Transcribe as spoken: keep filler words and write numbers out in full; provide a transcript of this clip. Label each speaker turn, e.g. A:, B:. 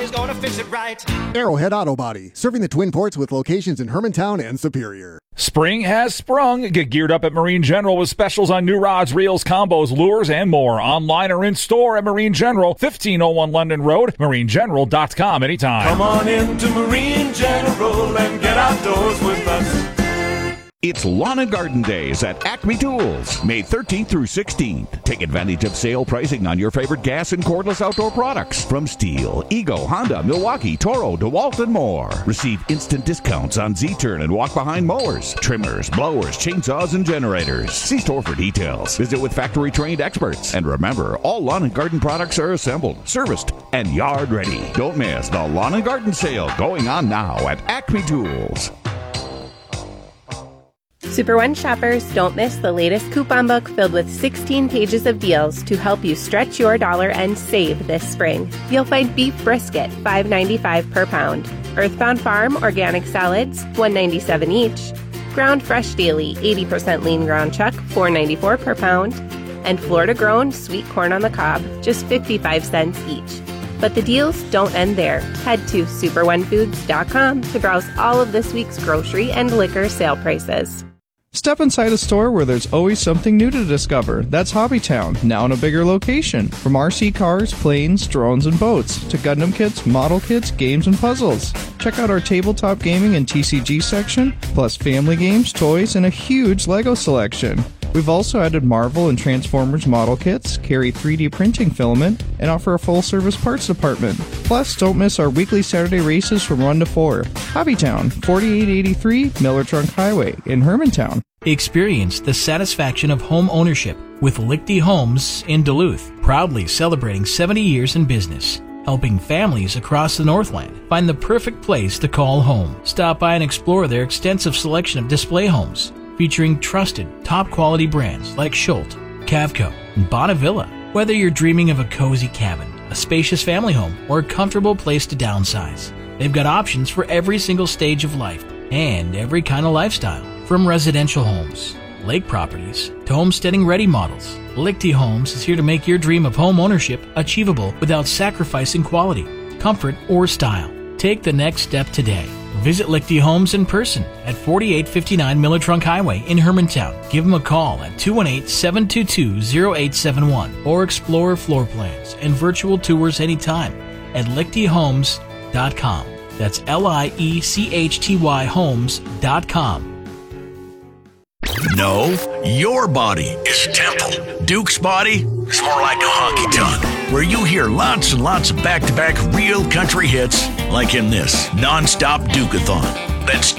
A: Somebody's gonna fix it right.
B: Arrowhead Auto Body, serving the Twin Ports with locations in Hermantown and Superior.
C: Spring has sprung. Get geared up at Marine General with specials on new rods, reels, combos, lures, and more. Online or in store at Marine General, fifteen oh one London Road, marine general dot com anytime.
D: Come on into Marine General and get outdoors with us.
E: It's Lawn and Garden Days at Acme Tools, May thirteenth through sixteenth. Take advantage of sale pricing on your favorite gas and cordless outdoor products from Stihl, Ego, Honda, Milwaukee, Toro, DeWalt, and more. Receive instant discounts on Z-Turn and walk-behind mowers, trimmers, blowers, chainsaws, and generators. See store for details. Visit with factory-trained experts. And remember, all lawn and garden products are assembled, serviced, and yard ready. Don't miss the Lawn and Garden Sale going on now at Acme Tools.
F: Super One shoppers, don't miss the latest coupon book filled with sixteen pages of deals to help you stretch your dollar and save this spring. You'll find beef brisket, five ninety-five per pound. Earthbound Farm organic salads, one ninety-seven each. Ground Fresh Daily, eighty percent lean ground chuck, four ninety-four per pound. And Florida grown sweet corn on the cob, just fifty-five cents each. But the deals don't end there. Head to super one foods dot com to browse all of this week's grocery and liquor sale prices.
G: Step inside a store where there's always something new to discover. That's Hobbytown, now in a bigger location. From R C cars, planes, drones, and boats, to Gundam kits, model kits, games, and puzzles. Check out our tabletop gaming and T C G section, plus family games, toys, and a huge LEGO selection. We've also added Marvel and Transformers model kits, carry three D printing filament, and offer a full-service parts department. Plus, don't miss our weekly Saturday races from one to four. Hobbytown, forty-eight eighty-three Miller Trunk Highway in Hermantown.
H: Experience the satisfaction of home ownership with Lichty Homes in Duluth, proudly celebrating seventy years in business, helping families across the Northland find the perfect place to call home. Stop by and explore their extensive selection of display homes, featuring trusted, top-quality brands like Schultz, Cavco, and Bonnevilla. Whether you're dreaming of a cozy cabin, a spacious family home, or a comfortable place to downsize, they've got options for every single stage of life and every kind of lifestyle. From residential homes, lake properties, to homesteading-ready models, Lichty Homes is here to make your dream of home ownership achievable without sacrificing quality, comfort, or style. Take the next step today. Visit Lichty Homes in person at forty-eight fifty-nine Miller Trunk Highway in Hermantown. Give them a call at two one eight, seven two two, zero eight seven one or explore floor plans and virtual tours anytime at lichty homes dot com. That's L I E C H T Y homes dot com.
I: No, your body is Temple. Duke's body is more like a honky tonk, where you hear lots and lots of back-to-back real country hits, like in this non-stop Duke-a-thon. That's